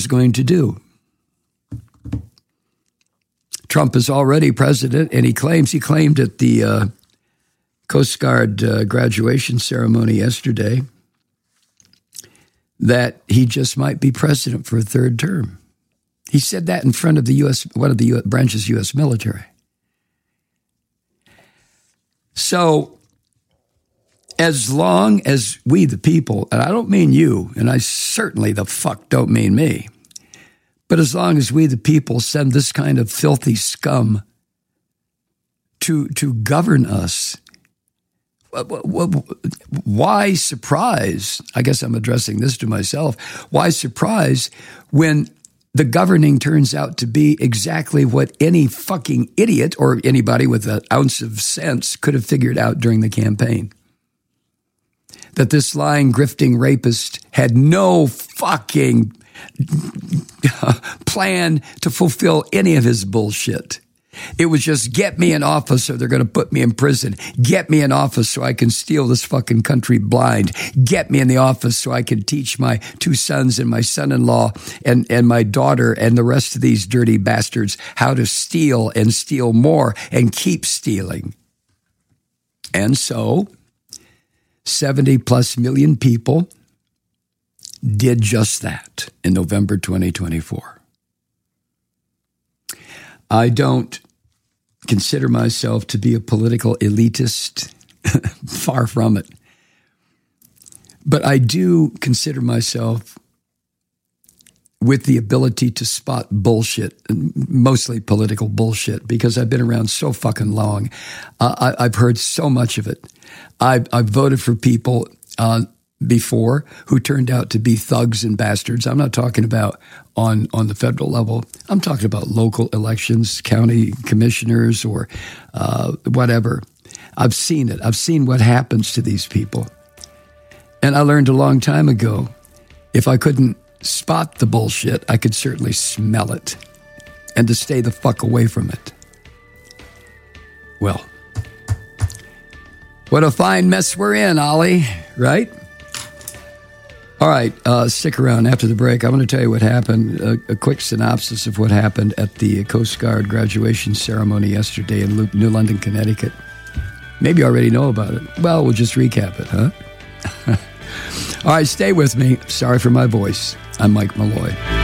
going to do. Trump is already president, and he claimed at the Coast Guard graduation ceremony yesterday that he just might be president for a third term. He said that in front of the one of the branches of the U.S. military. So, as long as we, the people, and I don't mean you, and I certainly the fuck don't mean me, but as long as we, the people, send this kind of filthy scum to govern us, why surprise? I guess I'm addressing this to myself. Why surprise when the governing turns out to be exactly what any fucking idiot or anybody with an ounce of sense could have figured out during the campaign? That this lying, grifting rapist had no fucking plan to fulfill any of his bullshit. It was just get me in office or they're going to put me in prison. Get me in office so I can steal this fucking country blind. Get me in the office so I can teach my 2 sons and my son-in-law and my daughter and the rest of these dirty bastards how to steal and steal more and keep stealing. And so 70 plus million people did just that in November 2024. I don't consider myself to be a political elitist, far from it. But I do consider myself with the ability to spot bullshit, mostly political bullshit, because I've been around so fucking long. I've heard so much of it. I've voted for people before who turned out to be thugs and bastards. I'm not talking about on the federal level. I'm talking about local elections, county commissioners or whatever. I've seen it. I've seen what happens to these people. And I learned a long time ago, if I couldn't spot the bullshit, I could certainly smell it. And to stay the fuck away from it. Well, what a fine mess we're in, Ollie, right? All right, stick around after the break. I'm going to tell you what happened, a quick synopsis of what happened at the Coast Guard graduation ceremony yesterday in New London, Connecticut. Maybe you already know about it. Well, we'll just recap it, huh? All right, stay with me. Sorry for my voice. I'm Mike Malloy.